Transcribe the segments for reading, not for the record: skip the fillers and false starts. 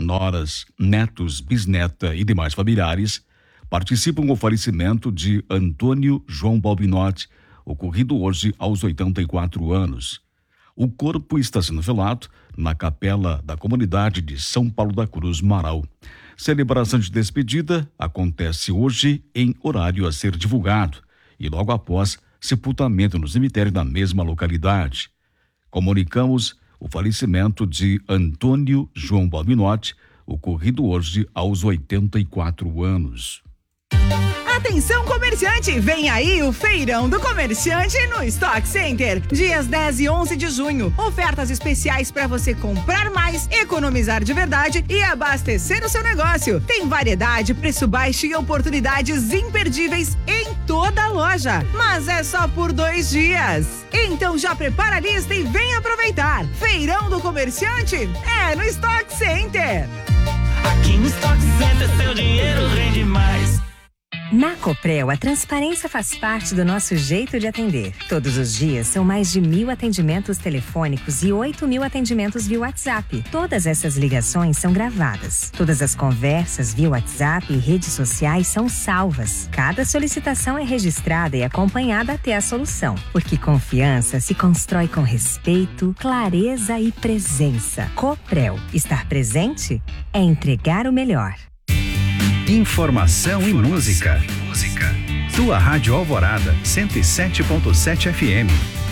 noras, netos, bisneta e demais familiares participam do falecimento de Antônio João Balbinotti, ocorrido hoje aos 84 anos. O corpo está sendo velado na capela da comunidade de São Paulo da Cruz, Marau. Celebração de despedida acontece hoje em horário a ser divulgado e logo após sepultamento no cemitério da mesma localidade. Comunicamos o falecimento de Antônio João Balbinotti, ocorrido hoje aos 84 anos. Atenção, comerciante! Vem aí o Feirão do Comerciante no Stock Center. Dias 10 e 11 de junho. Ofertas especiais para você comprar mais, economizar de verdade e abastecer o seu negócio. Tem variedade, preço baixo e oportunidades imperdíveis em toda a loja. Mas é só por 2 dias. Então já prepara a lista e vem aproveitar. Feirão do Comerciante é no Stock Center. Aqui no Stock Center seu dinheiro rende mais. Na Coprel, a transparência faz parte do nosso jeito de atender. Todos os dias são mais de 1.000 atendimentos telefônicos e 8.000 atendimentos via WhatsApp. Todas essas ligações são gravadas. Todas as conversas via WhatsApp e redes sociais são salvas. Cada solicitação é registrada e acompanhada até a solução. Porque confiança se constrói com respeito, clareza e presença. Coprel, estar presente é entregar o melhor. Informação e música. Tua Rádio Alvorada, 107.7 FM.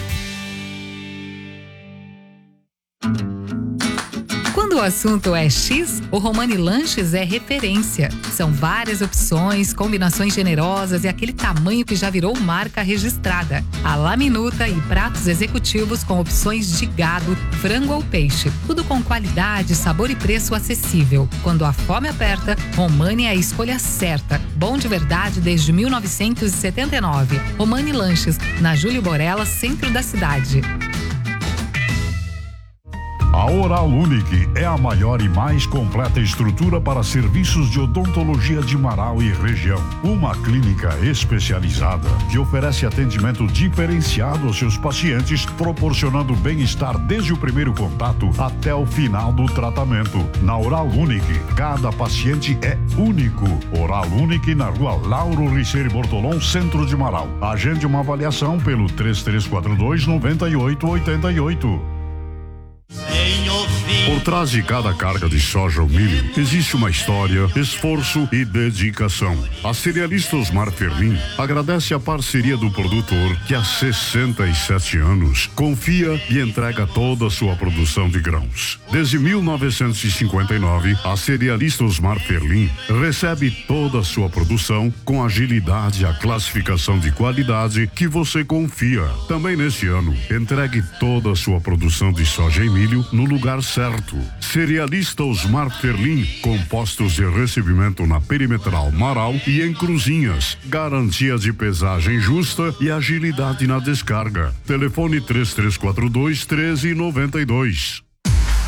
Quando o assunto é X, o Romani Lanches é referência. São várias opções, combinações generosas e aquele tamanho que já virou marca registrada. A la minuta e pratos executivos com opções de gado, frango ou peixe. Tudo com qualidade, sabor e preço acessível. Quando a fome aperta, Romani é a escolha certa. Bom de verdade desde 1979. Romani Lanches, na Júlio Borella, centro da cidade. A Oral Unique é a maior e mais completa estrutura para serviços de odontologia de Marau e região. Uma clínica especializada que oferece atendimento diferenciado aos seus pacientes, proporcionando bem-estar desde o primeiro contato até o final do tratamento. Na Oral Unique, cada paciente é único. Oral Unique na rua Lauro Riceiro Bortolom, centro de Marau. Agende uma avaliação pelo 3342-9888. Por trás de cada carga de soja ou milho, existe uma história, esforço e dedicação. A cerealista Osmar Ferlin agradece a parceria do produtor que há 67 anos confia e entrega toda a sua produção de grãos. Desde 1959, a cerealista Osmar Ferlin recebe toda a sua produção com agilidade e a classificação de qualidade que você confia. Também neste ano, entregue toda a sua produção de soja e milho no lugar certo. Cerealista Osmar Ferlin, com postos de recebimento na Perimetral Marau e em Cruzinhas. Garantia de pesagem justa e agilidade na descarga. Telefone 3342-1392.